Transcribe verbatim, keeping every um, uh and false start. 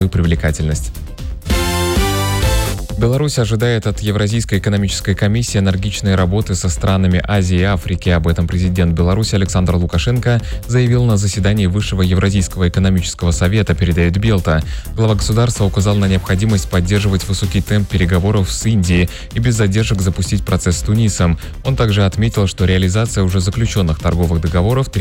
привлекательность. Беларусь ожидает от Евразийской экономической комиссии энергичной работы со странами Азии и Африки. Об этом президент Беларуси Александр Лукашенко заявил на заседании Высшего Евразийского экономического совета, передает Белта. Глава государства указал на необходимость поддерживать высокий темп переговоров с Индией и без задержек запустить процесс с Тунисом. Он также отметил, что реализация уже заключенных торговых договоров